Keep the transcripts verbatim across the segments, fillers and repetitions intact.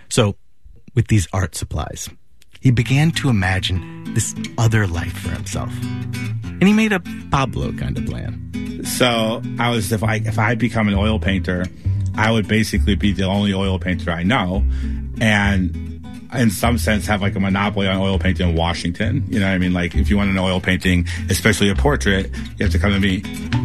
So, with these art supplies, he began to imagine this other life for himself. And he made a Pablo kind of plan. So I was, if I if I become an oil painter, I would basically be the only oil painter I know, and in some sense have like a monopoly on oil painting in Washington. You know what I mean? Like if you want an oil painting, especially a portrait, you have to come to me.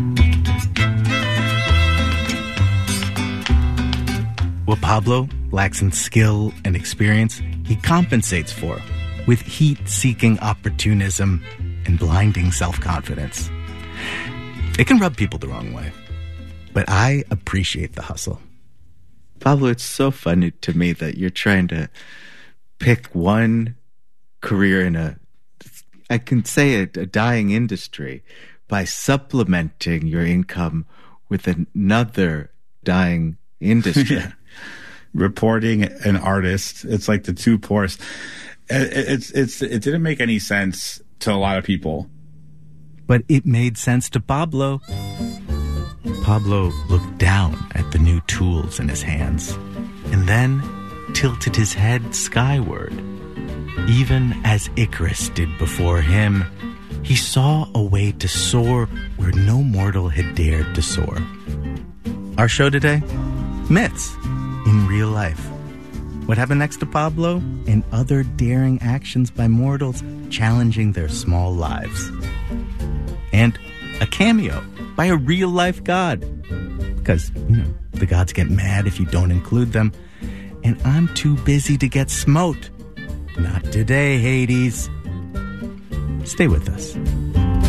What Pablo lacks in skill and experience, he compensates for with heat-seeking opportunism and blinding self-confidence. It can rub people the wrong way, but I appreciate the hustle. Pablo, it's so funny to me that you're trying to pick one career in a, I can say a, a dying industry by supplementing your income with another dying industry. Yeah. Reporting and artist, it's like the two poorest. It's it's it didn't make any sense to a lot of people, but it made sense to Pablo. Pablo looked down at the new tools in his hands and then tilted his head skyward. Even as Icarus did before him, he saw a way to soar where no mortal had dared to soar. Our show today? Myths in real life. What happened next to Pablo and other daring actions by mortals challenging their small lives. And a cameo by a real-life god. Because, you know, the gods get mad if you don't include them. And I'm too busy to get smote. Not today, Hades. Stay with us.